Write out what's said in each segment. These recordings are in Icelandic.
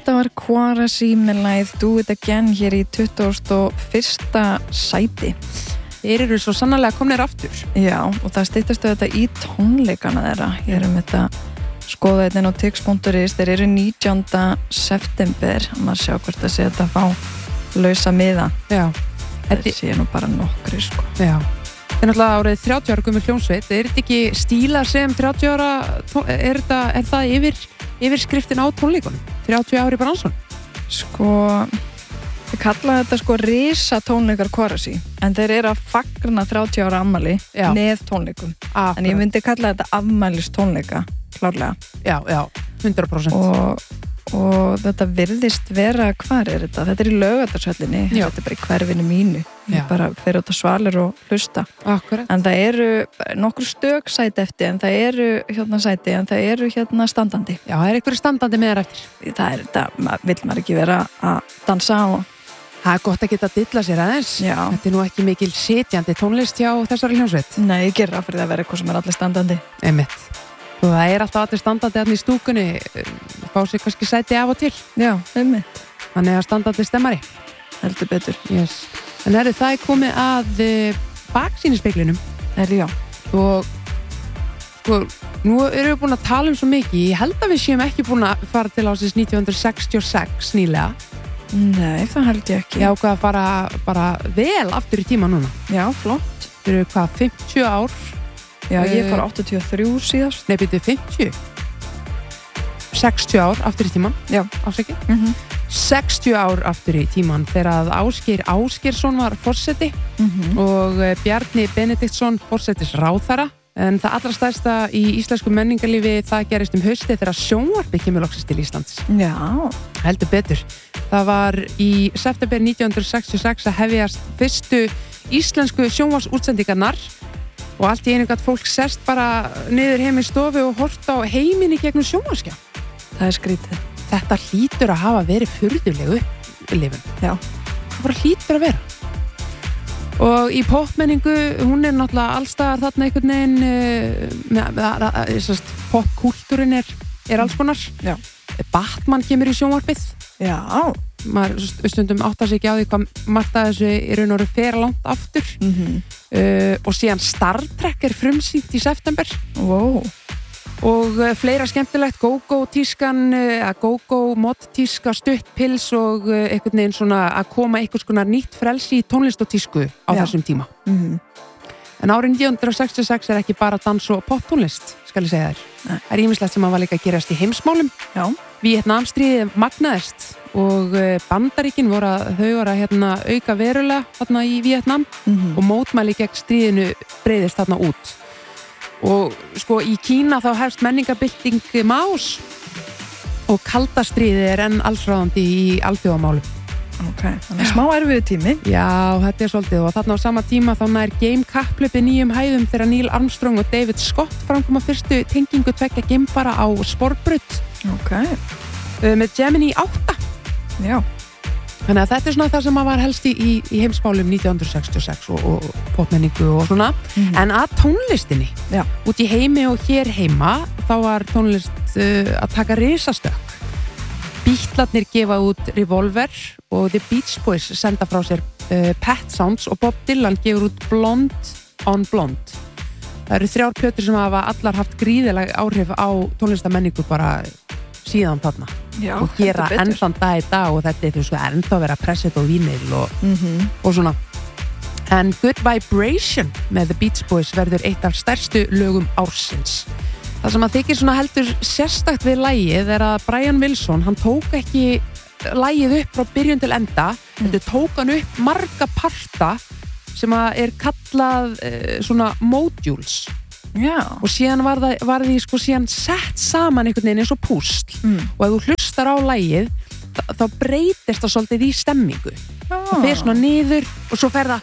Þetta var Qvarasi með lagið Do It Again hér í 21. sæti. Þeir eru svo sannarlega komnir aftur. Já, og það styttast þetta í tónleikana þeirra. Ég er þetta skoða þetta á tix.is. Þeir eru 19. september. Maður sjá hvort það sé þetta fá lausa miða. Já. Það sé nú bara nokkri, sko. Já. Það er náttúrulega árið 30 ára gömul hljómsveit. Er þetta ekki stíla sem 30 ára, er það yfirskriftin á tónleikunum? 30 ári bransun? Sko, ég kalla þetta sko risa tónleikar Qvarasi, en þeir eru að fagna 30 ára afmæli með tónleikum. En ég myndi kalla þetta afmælis tónleika, klárlega. Já, 100%. Og þetta virðist vera, hvar er þetta? Þetta er í Laugardalshöllinni, þetta er bara í hverfinu mínu. Ég bara fer út á Svalir og hlusta. Akkurat. En það eru nokkur stök sæti eftir, en það eru hérna standandi. Já, það er einhverju standandi með þér eftir. Það er þetta, vill maður ekki vera að dansa og... Það er gott að geta að dilla sér aðeins. Já. Þetta er nú ekki mikil sitjandi tónlist hjá þessari hljómsveit. Nei, ég ger það fyrir að vera eitthvað sem er allir standandi. Einmitt. Og það er alltaf allir standandi hérna í stúkunni, fá sér kannski sæti af og til. Já, einmitt. Þannig að standandi stemmari. Heldur betur. Yes. En það er komið að baksýnisspeglinum. Já. Og sko, nú erum við búin að tala svo mikið. Ég held að við séum ekki búin að fara til ásins 1966 nýlega. Nei, það held ég ekki. Ég ákvað að fara bara vel aftur í tíma núna. Já, flott. Fyrir hvað, 50 ár? Já, ég fór 83 síðast. Nei, byrju 50. 60 ár aftur í tíman. Já. Ásækki. 60 ár aftur í tíman þegar Ásgeir Ásgeirsson var forseti og Bjarni Benediktsson forsetisráðherra. En það allra stærsta í íslensku menningarlífi, það gerist haustið þegar sjónvarpið kemur loksins til Íslands. Já. Heldur betur. Það var í september 1966 að hefjast fyrstu íslensku sjónvarpsútsendingarnar. Og allt í einu gat fólk sest bara niður heim í stofu og hort á heiminni gegnum sjónvarpsskjá. Það er skrítið. Þetta hlýtur að hafa verið furðulegu upplifun. Já. Það bara hlýtur að vera. Og í popmenningu, hún er náttúrulega allstaðar þarna einhvern veginn, popkúltúrin er alls konar. Já. Batman kemur í sjónvarpið. Já. Maður stundum áttar sig ekki á því hvað margt að þessu í raun og veru fer langt aftur. Og síðan Star Trek er frumsýnt í september. Wow. Og fleira skemmtilegt, go-go-tískan, go-go-mod-tíska, stuttpils og einhvern veginn svona að koma einhvers konar nýtt frelsi í tónlist og tísku á þessum tíma. En árið 1966 er ekki bara dans og poptónlist, skal ég segja þér. Það er ýmislegt sem var líka að gerast í heimsmálum. Já. Víetnamstríðið magnaðist og Bandaríkin voru að auka verulega þarna í Víetnam og mótmæli gegn stríðinu breiðist þarna út. Og sko í Kína þá hefst menningarbylting Maós og kalda stríðið er enn allsráðandi í alþjóðamálum. Ok, þannig smá erfiðu tími. Já, þetta er svolítið og þarna á sama tíma þá nær game-kapplöpi nýjum hæðum þegar Neil Armstrong og David Scott framkoma fyrstu tengingu tveggja geimfara á sporbraut. Ok. Með Gemini 8. Já. Þannig að þetta er svona það sem var helst í heimsmálum 1966 og popmenningu og svona. En að tónlistinni, út í heimi og hér heima, þá var tónlist að taka risastökk. Beatlarnir gefa út Revolver og The Beach Boys senda frá sér Pet Sounds og Bob Dylan gefur út Blonde on Blonde. Það eru 3 plötur sem hafa allar haft gríðileg áhrif á tónlistamenningu bara síðan þarna. Já, og gera ennþann dag í dag og þetta er sko ennþá vera pressið og vínil og svona. En Good Vibration með The Beach Boys verður eitt af stærstu lögum ársins. Það sem að þykir svona heldur sérstakt við lagið er að Brian Wilson, hann tók ekki lagið upp frá byrjun til enda, þetta tók hann upp marga parta sem að er kallað svona modules. Já. Og síðan var því sko síðan sett saman einhvern veginn eins og púsl og ef þú hlustar á lagið þá breytist það svolítið í stemmingu. Það fer svona niður og svo fer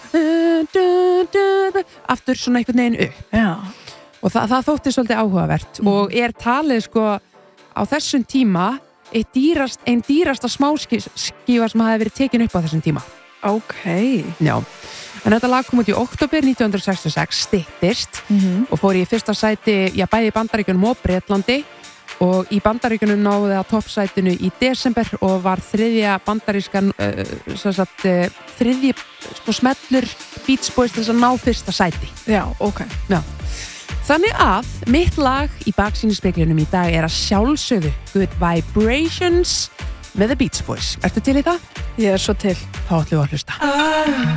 það aftur svona einhvern veginn upp. Já. Og það þótti svolítið áhugavert og er talið sko á þessum tíma ein dýrasta smáskífa sem hafi verið tekin upp á þessum tíma. Ok. Já. En þetta lag kom út í október 1966, styttist og fór í fyrsta sæti bæði í Bandaríkjunum og Bretlandi og í Bandaríkjunum náði að toppsætinu í desember og var þriðja bandarískan þriðji smellur Beach Boys þess að ná fyrsta sæti. Já, ok. Já. Þannig að mitt lag í baksýnisspeglinum í dag að sjálfsögðu Good Vibrations með The Beach Boys. Ertu til í það? Ég svo til. Þá ætlum við að hlusta.